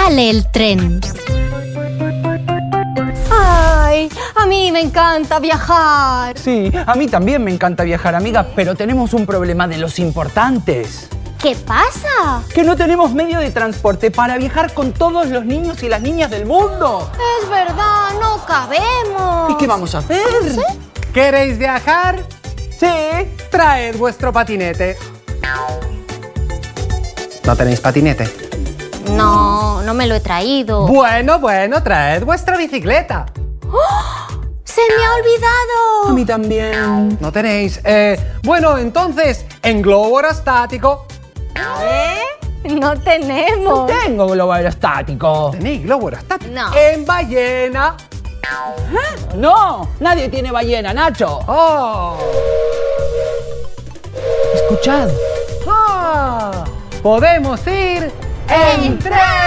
sale el tren. ¡Ay! A mí me encanta viajar. Sí, a mí también me encanta viajar, amiga, pero tenemos un problema de los importantes. ¿Qué pasa? Que no tenemos medio de transporte para viajar con todos los niños y las niñas del mundo. Es verdad, no cabemos. ¿Y qué vamos a hacer? ¿Sí? ¿Queréis viajar? Sí. Traed vuestro patinete. ¿No tenéis patinete? No, no me lo he traído. Bueno, traed vuestra bicicleta. ¡Se me ha olvidado! A mí también. ¿No tenéis? Bueno, entonces, en globo aerostático. No tenemos. Tengo globo aerostático. ¿Tenéis globo aerostático? No. En ballena. No, nadie tiene ballena, Nacho. ¡Oh! Escuchad. ¡Ah! ¡Podemos ir en tren!